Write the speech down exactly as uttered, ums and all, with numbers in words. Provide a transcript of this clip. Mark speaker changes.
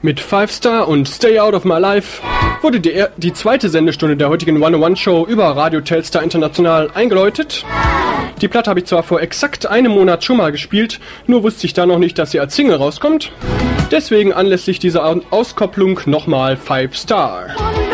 Speaker 1: Mit Five Star und Stay Out of My Life wurde die, die zweite Sendestunde der heutigen hunderteins-Show über Radio Telstar International eingeläutet. Die Platte habe ich zwar vor exakt einem Monat schon mal gespielt, nur wusste ich da noch nicht, dass sie als Single rauskommt. Deswegen anlässlich dieser Auskopplung nochmal Five Star.